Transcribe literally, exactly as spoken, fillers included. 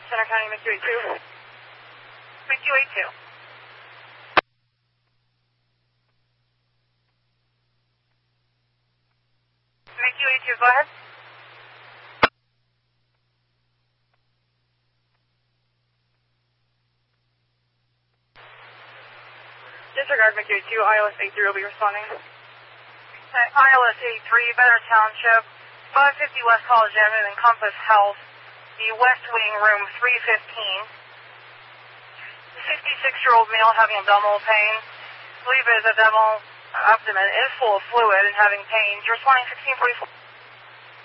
Center County, M Q eighty-two. M Q eighty-two. M Q eighty-two, go ahead. Disregard M Q eighty-two, I L S eighty-three will be responding. Okay, I L S eighty-three, Better Township, five fifty West College Avenue, Encompass Health, the West Wing, room three fifteen. The sixty-six-year-old male having abdominal pain. I believe his abdominal abdomen is full of fluid and having pain. You're responding sixteen forty-four.